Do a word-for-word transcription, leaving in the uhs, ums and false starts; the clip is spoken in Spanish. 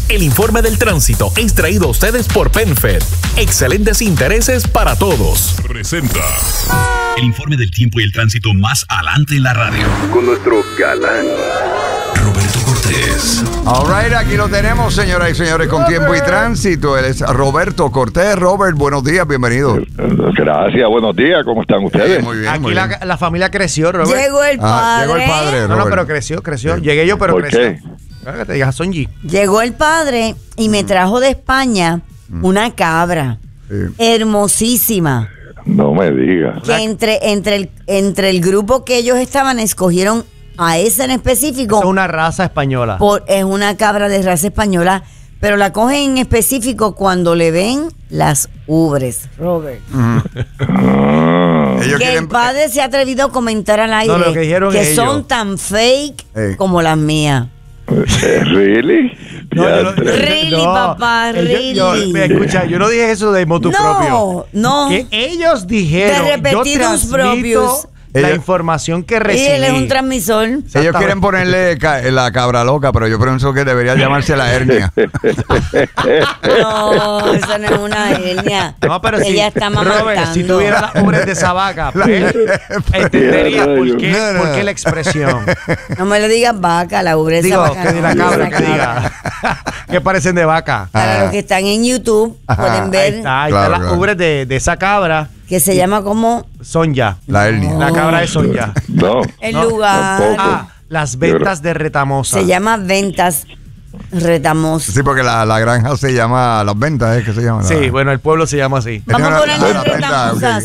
El informe del tránsito es traído a ustedes por PenFed. Excelentes intereses para todos. Presenta el informe del tiempo y el tránsito más adelante en la radio. Con nuestro galán Roberto Cortés. All right, aquí lo tenemos, señoras y señores, con tiempo y tránsito. Él es Roberto Cortés. Robert, buenos días, bienvenido. Gracias, buenos días, ¿cómo están ustedes? Muy bien, Aquí muy la, bien. la familia creció, Robert. Llegó el Ah, padre. llegó el padre, No, no, Robert. pero creció, creció. Llegué yo, pero ¿Por creció. qué? Claro que te digas Sonji. Llegó el padre y me trajo de España una cabra Sí. hermosísima. No me digas. Que entre, entre, el, entre el grupo que ellos estaban, escogieron a esa en específico. Es una raza española. Por, es una cabra de raza española, pero la cogen en específico cuando le ven las ubres, Robert. Ah, Ellos Que quieren- el padre se ha atrevido a comentar al aire lo que dijeron ellos. son tan fake Eh. como las mías. ¿really? No, yo no- Diantre. Really, papá, Eh, yo- yo- really. me escucha, yo no dije eso de motu No, propio. no. Que ellos dijeron, De repetidos yo transmito propios. la Ellos- información que Y recibí. él es un transmisor. Ellos quieren ponerle ca- la cabra loca, pero yo pienso que debería llamarse la hernia. No, eso no es una hernia. No, pero si, Ella está Robert, mamantando. si tuviera las ubres de esa vaca, pues, entendería por qué, No, no. por qué la expresión. No me lo digas vaca, la ubre de esa Digo, vaca. que de no, la cabra, esa que cabra. diga. Que parecen de vaca. Para Ah. los que están en YouTube, pueden Ahí ver está, ahí Claro, están las claro. ubres de, de esa cabra. que se llama como Sonja. La hernia. La cabra de Sonja. No. el No, lugar. tampoco. Ah, las ventas de Retamosa. Se llama Ventas Retamos. Sí, porque la, la granja se llama Las Ventas, ¿es que se llama? Sí, La- bueno, el pueblo se llama así. Vamos a Una- ponerle ah, la venta, Retamosas. ok.